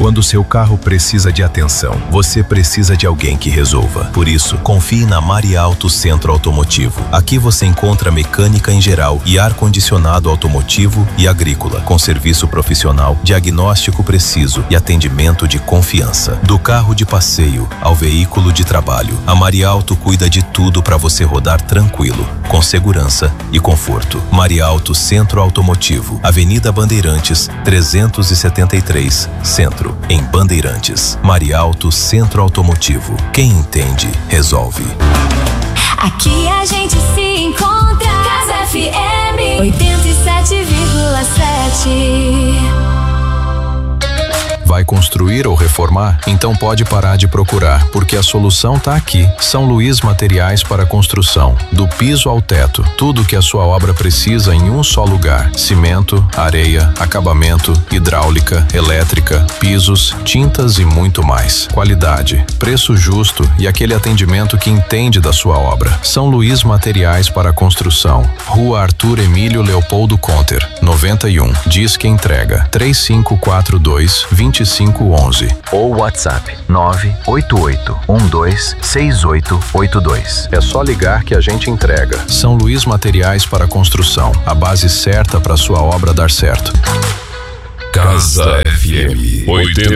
Quando seu carro precisa de atenção, você precisa de alguém que resolva. Por isso, confie na Marialto Centro Automotivo. Aqui você encontra mecânica em geral e ar-condicionado automotivo e agrícola, com serviço profissional, diagnóstico preciso e atendimento de confiança. Do carro de passeio ao veículo de trabalho, a Marialto cuida de tudo para você rodar tranquilo, com segurança e conforto. Marialto Centro Automotivo, Avenida Bandeirantes, 373, Centro, em Bandeirantes. Marialto Centro Automotivo. Quem entende, resolve. Aqui a gente se encontra. Casa FM 87,7. Vai construir ou reformar? Então pode parar de procurar, porque a solução está aqui. São Luís Materiais para Construção. Do piso ao teto, tudo que a sua obra precisa em um só lugar. Cimento, areia, acabamento, hidráulica, elétrica, pisos, tintas e muito mais. Qualidade, preço justo e aquele atendimento que entende da sua obra. São Luís Materiais para Construção. Rua Arthur Emílio Leopoldo Conter, 91. Disque entrega 3542-2511 ou WhatsApp 988-126882. É só ligar que a gente entrega. São Luís Materiais para Construção, a base certa para sua obra dar certo. Casa FM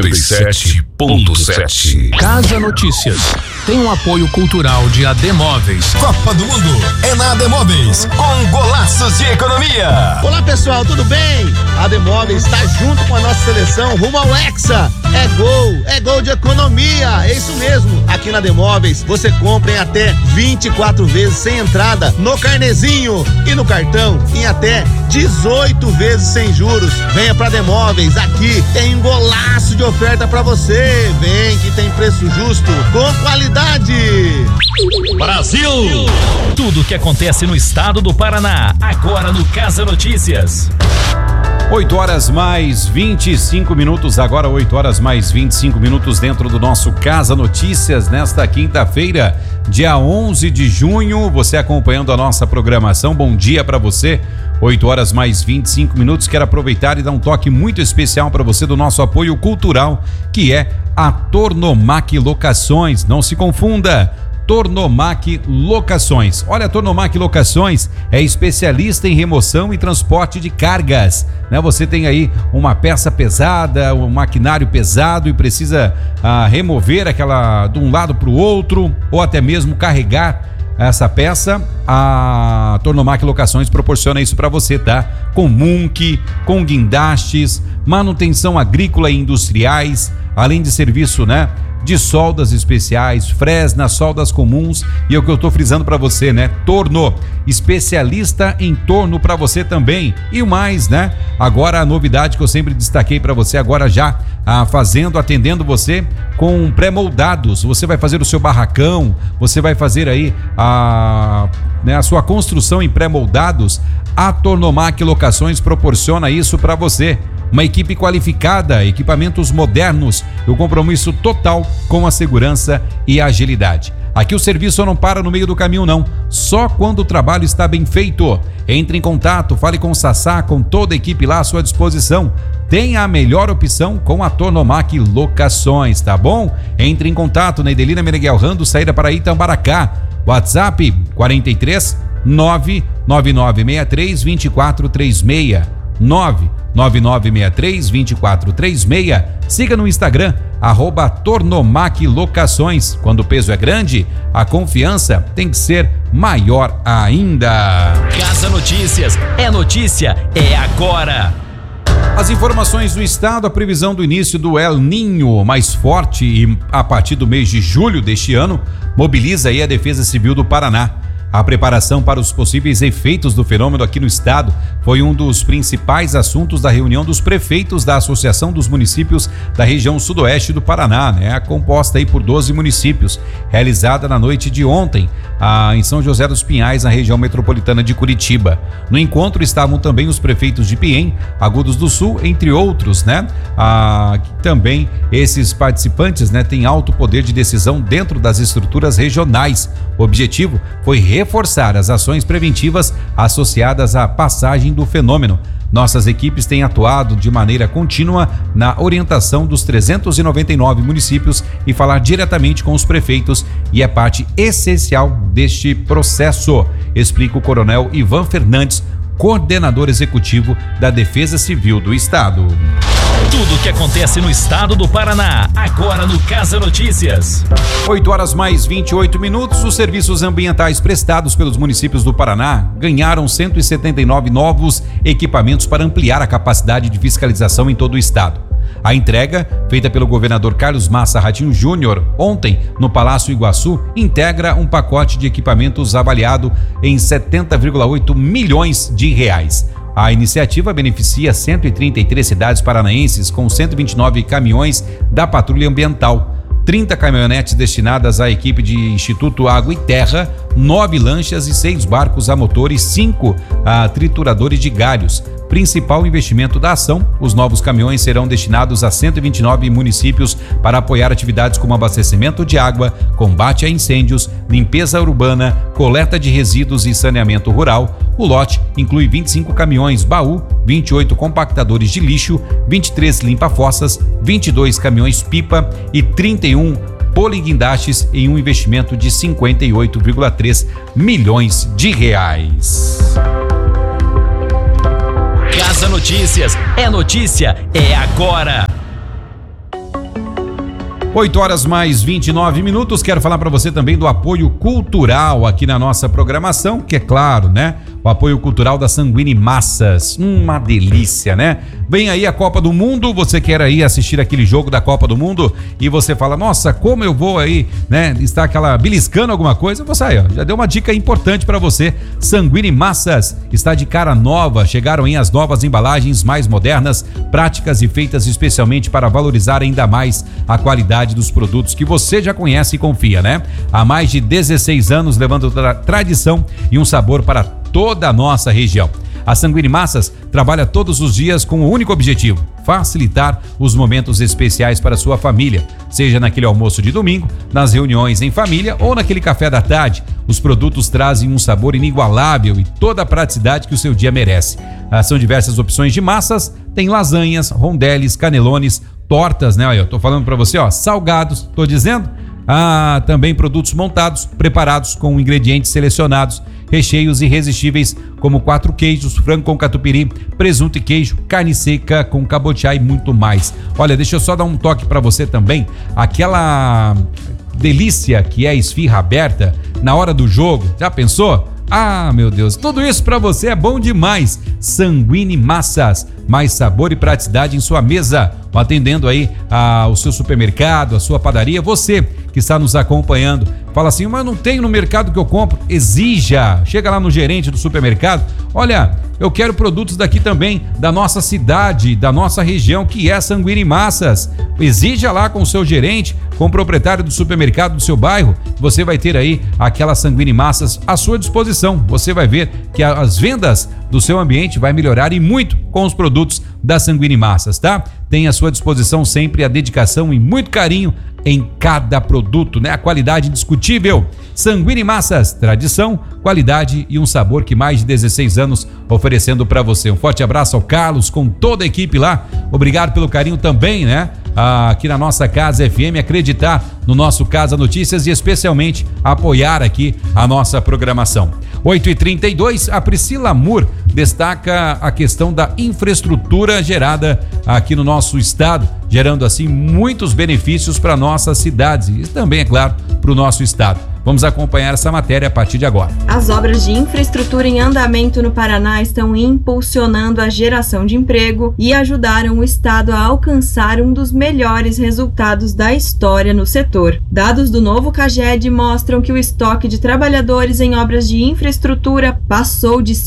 87.7. Casa Notícias tem um apoio cultural de AD Móveis. Copa do Mundo é na AD Móveis, com golaços de economia. Olá pessoal, tudo bem? A AD Móveis está junto com a nossa seleção rumo ao Hexa. É gol de economia, é isso mesmo. Aqui na AD Móveis você compra em até 24 vezes sem entrada no carnezinho e no cartão em até 18 vezes sem juros. Venha pra AD Móveis, aqui tem um golaço de oferta pra você. Vem que tem preço justo com qualidade. Brasil! Tudo o que acontece no estado do Paraná, agora no Casa Notícias. 8 horas mais 25 minutos, agora 8 horas mais 25 minutos dentro do nosso Casa Notícias, nesta quinta-feira, dia 11 de junho, você acompanhando a nossa programação, bom dia para você, 8 horas mais 25 minutos, quero aproveitar e dar um toque muito especial para você do nosso apoio cultural, que é a Tornomac Locações, não se confunda, Tornomac Locações. Olha, a Tornomac Locações é especialista em remoção e transporte de cargas, né? Você tem aí uma peça pesada, um maquinário pesado e precisa remover aquela de um lado para o outro ou até mesmo carregar essa peça. A Tornomac Locações proporciona isso para você, tá? Com Munk, com guindastes, manutenção agrícola e industriais, além de serviço, né? De soldas especiais, fresnas, soldas comuns e é o que eu tô frisando para você, né? Torno, especialista em torno para você também e o mais, né? Agora a novidade que eu sempre destaquei para você, agora já atendendo você com pré-moldados. Você vai fazer o seu barracão, você vai fazer aí a sua construção em pré-moldados. A Tornomac Locações proporciona isso para você. Uma equipe qualificada, equipamentos modernos e o compromisso total com a segurança e a agilidade. Aqui o serviço não para no meio do caminho não, só quando o trabalho está bem feito. Entre em contato, fale com o Sassá, com toda a equipe lá à sua disposição. Tenha a melhor opção com a Tornomac Locações, tá bom? Entre em contato na Idelina Meneghel Rando, saída para Itambaracá. WhatsApp 43 99963 2436 99963-2436. Siga no Instagram, @Tornomac Locações. Quando o peso é grande, a confiança tem que ser maior ainda. Casa Notícias, é notícia, é agora. As informações do estado, a previsão do início do El Ninho mais forte e a partir do mês de julho deste ano, mobiliza aí a Defesa Civil do Paraná. A preparação para os possíveis efeitos do fenômeno aqui no estado foi um dos principais assuntos da reunião dos prefeitos da Associação dos Municípios da região sudoeste do Paraná, né? Composta aí por 12 municípios, realizada na noite de ontem, em São José dos Pinhais, na região metropolitana de Curitiba. No encontro estavam também os prefeitos de Piém, Agudos do Sul, entre outros, né? Também esses participantes, né, têm alto poder de decisão dentro das estruturas regionais. O objetivo foi reforçar as ações preventivas associadas à passagem do fenômeno. Nossas equipes têm atuado de maneira contínua na orientação dos 399 municípios e falar diretamente com os prefeitos, e é parte essencial deste processo, explica o Coronel Ivan Fernandes, coordenador executivo da Defesa Civil do Estado. Tudo o que acontece no estado do Paraná, agora no Casa Notícias. 8 horas mais 28 minutos. Os serviços ambientais prestados pelos municípios do Paraná ganharam 179 novos equipamentos para ampliar a capacidade de fiscalização em todo o estado. A entrega, feita pelo governador Carlos Massa Ratinho Júnior ontem no Palácio Iguaçu, integra um pacote de equipamentos avaliado em 70,8 milhões de reais. A iniciativa beneficia 133 cidades paranaenses com 129 caminhões da Patrulha Ambiental, 30 caminhonetes destinadas à equipe de Instituto Água e Terra, 9 lanchas e 6 barcos a motor e 5 trituradores de galhos. Principal investimento da ação, os novos caminhões serão destinados a 129 municípios para apoiar atividades como abastecimento de água, combate a incêndios, limpeza urbana, coleta de resíduos e saneamento rural. O lote inclui 25 caminhões baú, 28 compactadores de lixo, 23 limpa-fossas, 22 caminhões pipa e 31 poliguindastes em um investimento de 58,3 milhões de reais. Casa Notícias, é notícia, é agora. 8 horas mais 29 minutos. Quero falar para você também do apoio cultural aqui na nossa programação, que é claro, né? O apoio cultural da Sanguini Massas. Uma delícia, né? Vem aí a Copa do Mundo, você quer aí assistir aquele jogo da Copa do Mundo e você fala, nossa, como eu vou aí, né? Está aquela beliscando alguma coisa, você aí, ó, já deu uma dica importante para você. Sanguini Massas está de cara nova, chegaram aí as novas embalagens mais modernas, práticas e feitas especialmente para valorizar ainda mais a qualidade dos produtos que você já conhece e confia, né? Há mais de 16 anos levando tradição e um sabor para toda a nossa região. A Sanguini Massas trabalha todos os dias com o único objetivo: facilitar os momentos especiais para sua família, seja naquele almoço de domingo, nas reuniões em família ou naquele café da tarde. Os produtos trazem um sabor inigualável e toda a praticidade que o seu dia merece. São diversas opções de massas, tem lasanhas, rondeles, canelones, tortas, né? Olha, eu tô falando para você, ó, salgados, tô dizendo. Também produtos montados, preparados com ingredientes selecionados, recheios irresistíveis como 4 queijos, frango com catupiry, presunto e queijo, carne seca com cabotiá e muito mais. Olha, deixa eu só dar um toque para você também, aquela delícia que é a esfirra aberta na hora do jogo, já pensou? Meu Deus, tudo isso para você é bom demais. Sanguini Massas, mais sabor e praticidade em sua mesa, atendendo aí ao seu supermercado, a sua padaria. Você que está nos acompanhando, fala assim, mas não tem no mercado que eu compro. Exija, chega lá no gerente do supermercado, olha, eu quero produtos daqui também, da nossa cidade, da nossa região, que é Sanguini Massas. Exija lá com o seu gerente, com o proprietário do supermercado do seu bairro, você vai ter aí aquela Sanguini Massas à sua disposição. Você vai ver que as vendas do seu ambiente vai melhorar e muito com os produtos da Sanguini Massas, tá? Tem à sua disposição sempre a dedicação e muito carinho em cada produto, né? A qualidade indiscutível. Sanguini Massas, tradição, qualidade e um sabor que mais de 16 anos oferecendo para você. Um forte abraço ao Carlos, com toda a equipe lá. Obrigado pelo carinho também, né? Aqui na nossa Casa FM, acreditar no nosso Casa Notícias e especialmente apoiar aqui a nossa programação. 8h32, a Priscila Moore destaca a questão da infraestrutura gerada aqui no nosso estado, gerando assim muitos benefícios para nossas cidades e também, é claro, para o nosso estado. Vamos acompanhar essa matéria a partir de agora. As obras de infraestrutura em andamento no Paraná estão impulsionando a geração de emprego e ajudaram o estado a alcançar um dos melhores resultados da história no setor. Dados do novo CAGED mostram que o estoque de trabalhadores em obras de infraestrutura passou de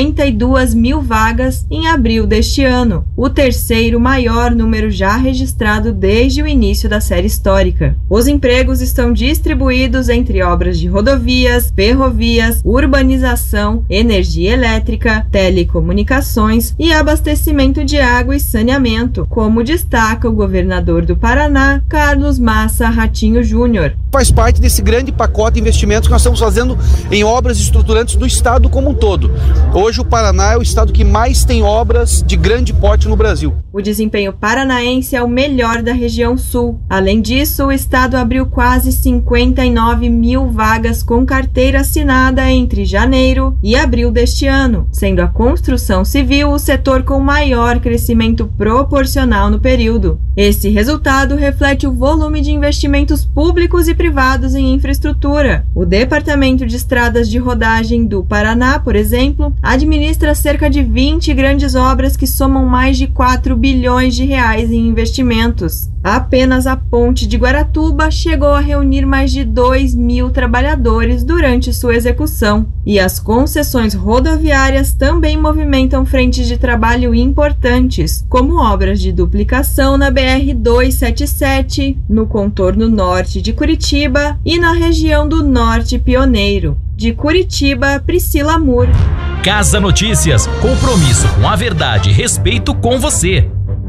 52 mil vagas em abril deste ano, o terceiro maior número já registrado desde o início da série histórica. Os empregos estão distribuídos entre obras obras de rodovias, ferrovias, urbanização, energia elétrica, telecomunicações e abastecimento de água e saneamento, como destaca o governador do Paraná, Carlos Massa Ratinho Júnior. Faz parte desse grande pacote de investimentos que nós estamos fazendo em obras estruturantes do estado como um todo. Hoje o Paraná é o estado que mais tem obras de grande porte no Brasil. O desempenho paranaense é o melhor da região sul. Além disso, o estado abriu quase 59 mil vagas com carteira assinada entre janeiro e abril deste ano, sendo a construção civil o setor com maior crescimento proporcional no período. Esse resultado reflete o volume de investimentos públicos e privados em infraestrutura. O Departamento de Estradas de Rodagem do Paraná, por exemplo, administra cerca de 20 grandes obras que somam mais de 4 bilhões de reais em investimentos. Apenas a Ponte de Guaratuba chegou a reunir mais de 2 mil trabalhadores durante sua execução. E as concessões rodoviárias também movimentam frentes de trabalho importantes, como obras de duplicação na BR-277, no contorno norte de Curitiba e na região do Norte Pioneiro. De Curitiba, Priscila Mur. Casa Notícias, compromisso com a verdade e respeito com você.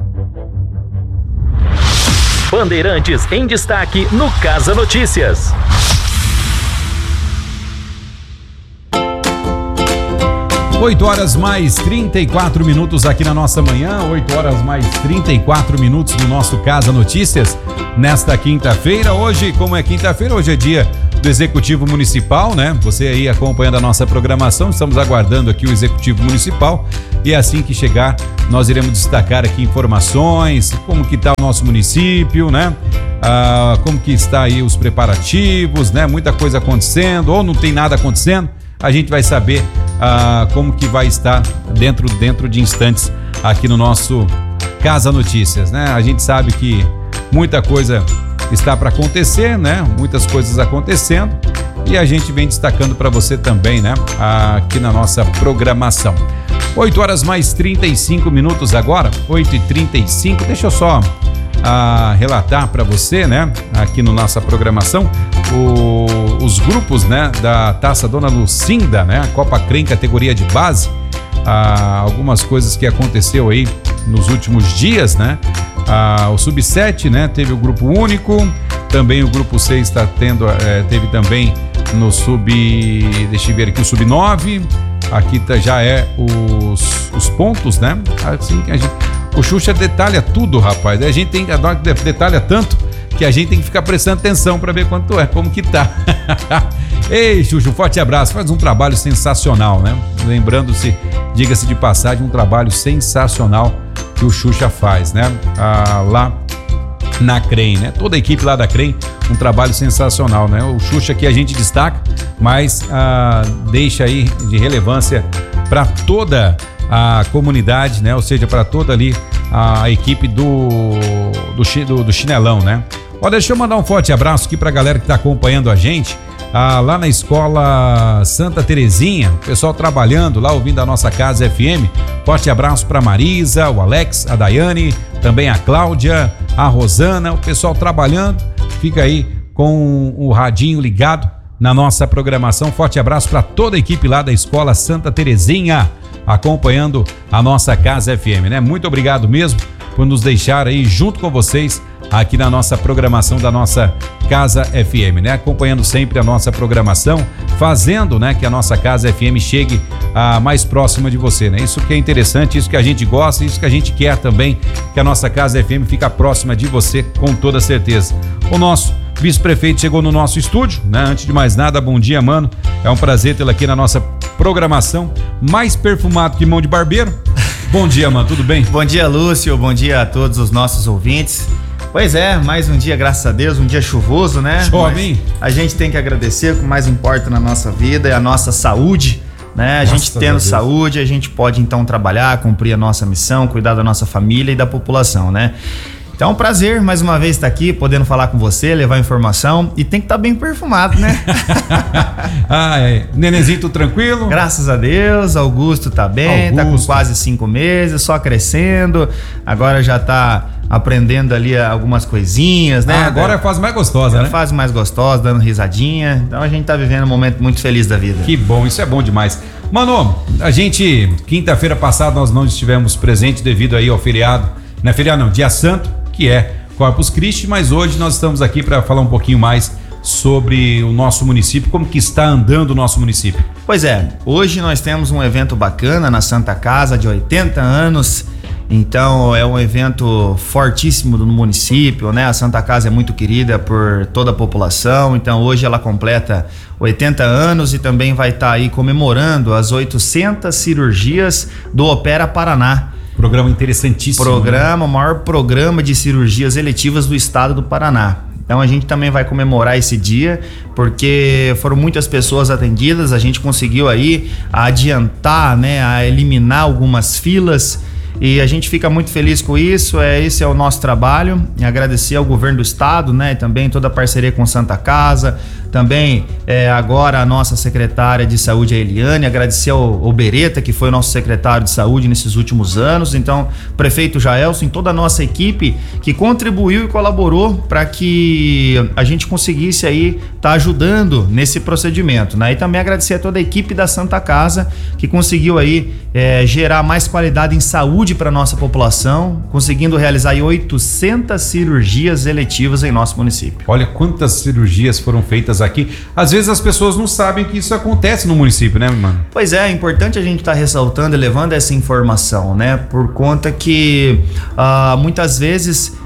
Bandeirantes em destaque no Casa Notícias. Oito horas mais 34 minutos aqui na nossa manhã, 8 horas mais 34 minutos no nosso Casa Notícias, nesta quinta-feira. Hoje, como é quinta-feira, hoje é dia do Executivo Municipal, né? Você aí acompanhando a nossa programação, estamos aguardando aqui o Executivo Municipal e assim que chegar, nós iremos destacar aqui informações, como que está o nosso município, né? Como que está aí os preparativos, né? Muita coisa acontecendo ou não tem nada acontecendo, a gente vai saber como que vai estar dentro de instantes aqui no nosso Casa Notícias, né? A gente sabe que muita coisa está para acontecer, né? Muitas coisas acontecendo e a gente vem destacando para você também, né? Aqui na nossa programação. 8 horas mais 35 minutos agora, 8h35. Deixa eu só relatar para você, né? Aqui na nossa programação, os grupos, né? Da Taça Dona Lucinda, né? Copa Crem categoria de base. Algumas coisas que aconteceu aí nos últimos dias, né? O Sub-7, né? Teve o grupo único, também o grupo 6 está teve também no deixa eu ver aqui, o Sub-9, aqui já é os pontos, né? Assim, o Xuxa detalha tudo, rapaz, a gente tem detalha tanto que a gente tem que ficar prestando atenção para ver quanto é, como que tá. Ei, Xuxa, um forte abraço, faz um trabalho sensacional, né? Lembrando-se, diga-se de passagem, um trabalho sensacional que o Xuxa faz, né? Lá na Crem, né? Toda a equipe lá da Crem, um trabalho sensacional, né? O Xuxa que a gente destaca, mas deixa aí de relevância para toda a comunidade, né? Ou seja, para toda ali a equipe do Chinelão, né? Ó, deixa eu mandar um forte abraço aqui para a galera que está acompanhando a gente. Lá na escola Santa Terezinha, o pessoal trabalhando lá, ouvindo a nossa Casa FM. Forte abraço para Marisa, o Alex, a Daiane, também a Cláudia, a Rosana, o pessoal trabalhando. Fica aí com o radinho ligado na nossa programação. Forte abraço para toda a equipe lá da escola Santa Terezinha, acompanhando a nossa Casa FM, né? Muito obrigado mesmo por nos deixar aí junto com vocês aqui na nossa programação da nossa Casa FM, né? Acompanhando sempre a nossa programação, fazendo, né, que a nossa Casa FM chegue mais próxima de você, né? Isso que é interessante, isso que a gente gosta, isso que a gente quer também, que a nossa Casa FM fica próxima de você com toda certeza. O nosso vice-prefeito chegou no nosso estúdio, né? Antes de mais nada, bom dia, mano. É um prazer tê-lo aqui na nossa programação, mais perfumado que mão de barbeiro. Bom dia, mano, tudo bem? Bom dia, Lúcio, bom dia a todos os nossos ouvintes. Pois é, mais um dia, graças a Deus, um dia chuvoso, né? Chove, hein? A gente tem que agradecer, o que mais importa na nossa vida é a nossa saúde, né? A gente tendo saúde, a gente pode então trabalhar, cumprir a nossa missão, cuidar da nossa família e da população, né? Então é um prazer mais uma vez estar aqui, podendo falar com você, levar informação, e tem que estar bem perfumado, né? Nenenzinho, tudo tranquilo? Graças a Deus, Augusto tá bem, tá com quase 5 meses, só crescendo, agora já tá aprendendo ali algumas coisinhas, né? Agora é a fase mais gostosa, né? A fase mais gostosa, dando risadinha, então a gente tá vivendo um momento muito feliz da vida. Que bom, isso é bom demais. Mano, a gente, quinta-feira passada nós não estivemos presentes devido aí ao feriado, não é feriado não, Dia Santo, que é Corpus Christi, mas hoje nós estamos aqui para falar um pouquinho mais sobre o nosso município, como que está andando o nosso município. Pois é, hoje nós temos um evento bacana na Santa Casa de 80 anos, então é um evento fortíssimo no município, né? A Santa Casa é muito querida por toda a população, então hoje ela completa 80 anos e também vai estar aí comemorando as 800 cirurgias do Opera Paraná. Programa interessantíssimo. O maior programa de cirurgias eletivas do estado do Paraná. Então a gente também vai comemorar esse dia, porque foram muitas pessoas atendidas, a gente conseguiu aí adiantar, né, a eliminar algumas filas, e a gente fica muito feliz com isso. Esse é o nosso trabalho, e agradecer ao governo do estado, né, e também toda a parceria com Santa Casa, também agora a nossa secretária de saúde, a Eliane, agradecer ao Beretta, que foi o nosso secretário de saúde nesses últimos anos, então prefeito Jaelson, toda a nossa equipe que contribuiu e colaborou para que a gente conseguisse aí tá ajudando nesse procedimento, né? E também agradecer a toda a equipe da Santa Casa que conseguiu aí gerar mais qualidade em saúde para nossa população, conseguindo realizar aí 800 cirurgias eletivas em nosso município. Olha quantas cirurgias foram feitas aqui. Às vezes as pessoas não sabem que isso acontece no município, né, mano? Pois é importante a gente estar ressaltando e levando essa informação, né? Por conta que muitas vezes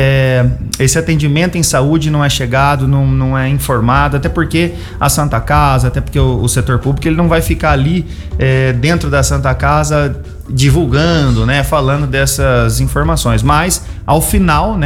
esse atendimento em saúde não é chegado, não é informado, até porque a Santa Casa, até porque o setor público, ele não vai ficar ali dentro da Santa Casa divulgando, né, falando dessas informações, mas ao final, né,